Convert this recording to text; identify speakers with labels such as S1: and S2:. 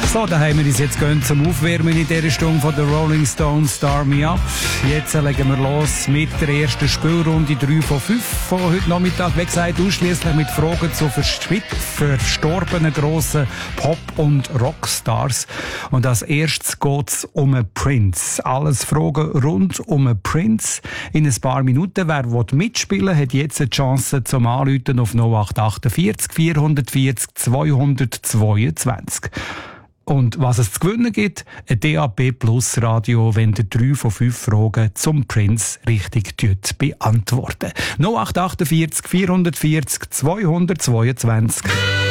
S1: So, da haben wir uns jetzt gehen zum Aufwärmen in dieser Stunde von den Rolling Stones «Start Me Up». Jetzt legen wir los mit der ersten Spielrunde 3 von 5 von heute Nachmittag. Wie gesagt, ausschliesslich mit Fragen zu verstorbenen grossen Pop- und Rockstars. Und als erstes geht's um einen Prince. Alles Fragen rund um einen Prince. In ein paar Minuten. Wer mitspielen will, hat jetzt eine Chance zum Anrufen auf 0848 440 222. Und was es zu gewinnen gibt, ein DAB Plus Radio, wenn ihr 3 von 5 Fragen zum Prince richtig beantwortet. 0848 440 222.